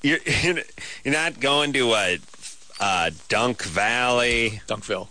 You're not going to Dunk Valley, Dunkville.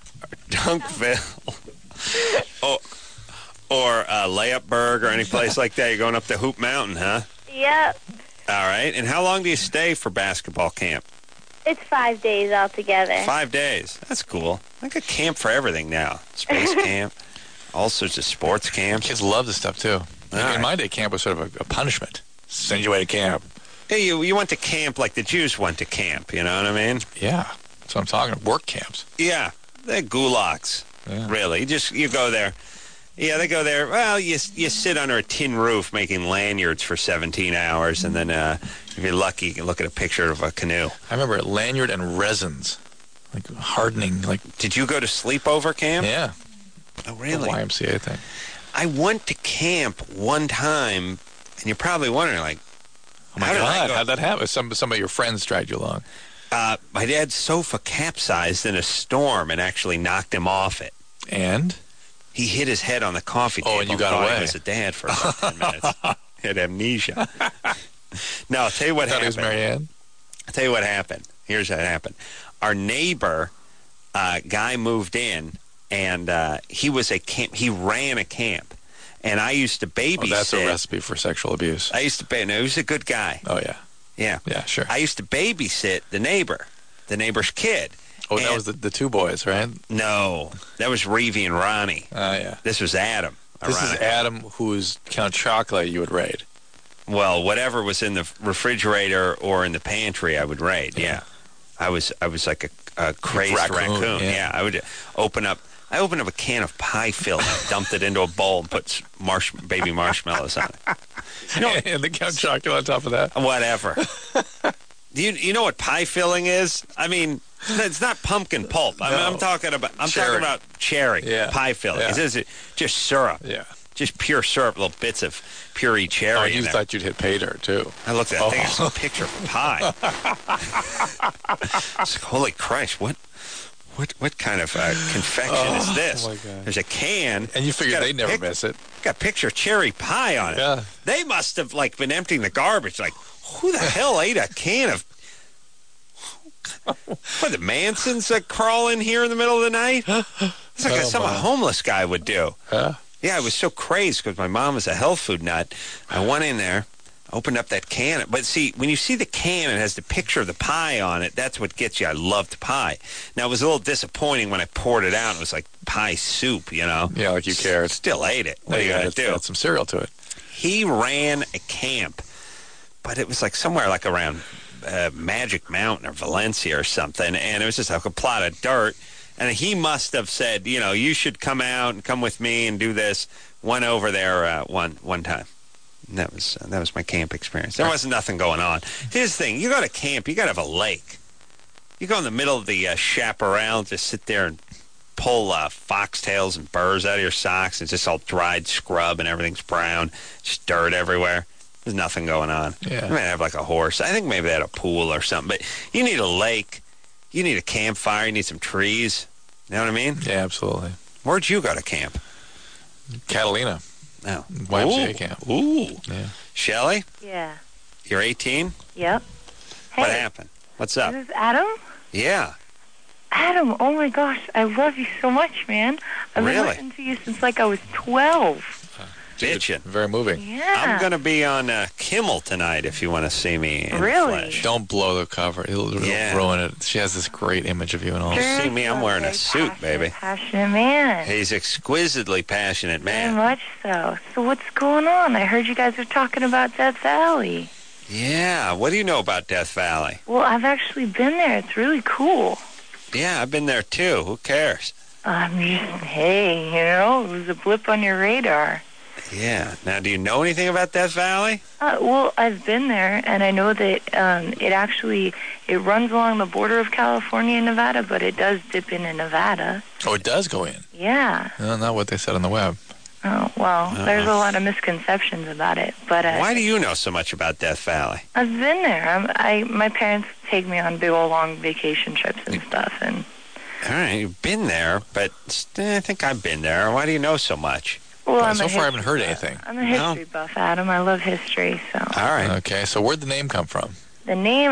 or Layupburg or any place like that. You're going up to Hoop Mountain, huh? Yep. All right. And how long do you stay for basketball camp? It's 5 days altogether. 5 days. That's cool. Like a camp for everything now. Space camp, all sorts of sports camps. Kids love this stuff, too. In my day, camp was sort of a punishment. Send you away to camp. Hey, you went to camp like the Jews went to camp, you know what I mean? Yeah. That's what I'm talking about. Work camps. Yeah. They're gulags, really. You go there. Yeah, they go there. Well, you sit under a tin roof making lanyards for 17 hours, and then if you're lucky, you can look at a picture of a canoe. I remember lanyard and resins, like hardening. Did you go to sleepover camp? Yeah. Oh, really? The YMCA thing. I went to camp one time, and you're probably wondering, like, oh my God, how'd that happen? Some of your friends dragged you along. My dad's sofa capsized in a storm and actually knocked him off it. And? He hit his head on the coffee table. Oh, and you got away. He was a dad for about 10 minutes. He had amnesia. No, I'll tell you what happened. Thought he was Marianne? I'll tell you what happened. Here's what happened. Our neighbor, guy moved in, and he ran a camp. And I used to babysit. Oh, that's a recipe for sexual abuse. I used to no, he was a good guy. Oh, yeah. Yeah. Yeah, sure. I used to babysit the neighbor's kid. Oh, and that was the two boys, right? No, that was Reevy and Ronnie. Oh, yeah. This was Adam. This is Adam, who's Count Chocula you would raid. Well, whatever was in the refrigerator or in the pantry, I would raid, yeah. I was like a crazed raccoon. Yeah, I would open up a can of pie filling, dumped it into a bowl, and put baby marshmallows on it. And the Count Chocula on top of that? Whatever. You know what pie filling is? I mean, it's not pumpkin pulp. No. I'm talking about cherry pie filling. Yeah. It's just syrup. Yeah. Just pure syrup, little bits of puree cherry. Oh, you thought you'd hit pay dirt, too. I looked at that thing. It's a picture of pie. It's like, holy Christ, what kind of confection is this? Oh, my God. There's a can. And you figured they'd never miss it. Got a picture of cherry pie on it. Yeah. They must have, been emptying the garbage. Like, who the hell ate a can of... What, the Mansons crawl in here in the middle of the night? It's like some homeless guy would do. Yeah, I was so crazed because my mom was a health food nut. I went in there, opened up that can. But see, when you see the can, it has the picture of the pie on it. That's what gets you. I loved pie. Now, it was a little disappointing when I poured it out. It was like pie soup, you know? Yeah, like you cared. Still ate it. What are you going to do? Add some cereal to it. He ran a camp, but it was like somewhere like around Magic Mountain or Valencia or something, and it was just like a plot of dirt. And he must have said, you should come out and come with me and do this. Went over there one time. And that was my camp experience. There wasn't nothing going on. Here's the thing. You go to camp, you got to have a lake. You go in the middle of the chaparral, just sit there and pull foxtails and burrs out of your socks. It's just all dried scrub and everything's brown. Just dirt everywhere. There's nothing going on. Yeah. You might have like a horse. I think maybe they had a pool or something. But you need a lake. You need a campfire. You need some trees. You know what I mean? Yeah, absolutely. Where'd you go to camp? Catalina. No. YMCA camp. Ooh. Yeah. Shelley? Yeah. You're 18? Yep. Hey, What happened? What's up? This is Adam? Yeah. Adam, oh my gosh, I love you so much, man. I've been Really? listening to you since I was 12. Bitchin'. Very moving. Yeah. I'm going to be on Kimmel tonight if you want to see me in Really? flesh. Don't blow the cover. It'll ruin it. She has this great image of you and all. Sure. See me, I'm wearing a suit, baby. Passionate man. He's exquisitely passionate Very man. much so. So what's going on? I heard you guys were talking about Death Valley. Yeah. What do you know about Death Valley? Well, I've actually been there. It's really cool. Yeah, I've been there too. Who cares? Hey, it was a blip on your radar. Yeah. Now, do you know anything about Death Valley? Well, I've been there, and I know that it runs along the border of California and Nevada, but it does dip into Nevada. Oh, it does go in? Yeah. No, not what they said on the web. Oh, well, there's a lot of misconceptions about it. But Why do you know so much about Death Valley? I've been there. My parents take me on big old long vacation trips and stuff. And All right, you've been there, but I think I've been there. Why do you know so much? well, So far, I haven't heard anything. I'm a history buff, Adam. I love history. So All right. Okay, so where'd the name come from? the name